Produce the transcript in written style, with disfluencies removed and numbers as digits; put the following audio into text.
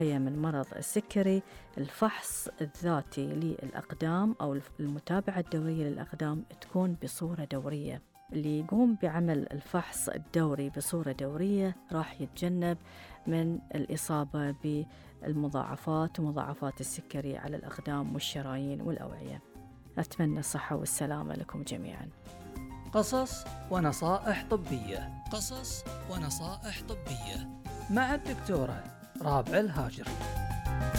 من مرض السكري الفحص الذاتي للأقدام أو المتابعة الدورية للأقدام تكون بصورة دورية. اللي يقوم بعمل الفحص الدوري بصورة دورية راح يتجنب من الإصابة بالمضاعفات ومضاعفات السكري على الأقدام والشرايين والأوعية. أتمنى الصحة والسلامة لكم جميعا. قصص ونصائح طبية. قصص ونصائح طبية مع الدكتورة رابعة الهاجري.